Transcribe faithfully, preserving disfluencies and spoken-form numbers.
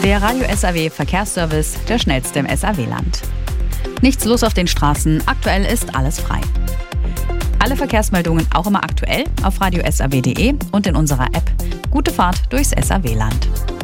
Der Radio S A W Verkehrsservice, der schnellste im S A W-Land. Nichts los auf den Straßen, aktuell ist alles frei. Alle Verkehrsmeldungen auch immer aktuell auf radio s a w punkt d e und in unserer App. Gute Fahrt durchs S A W-Land.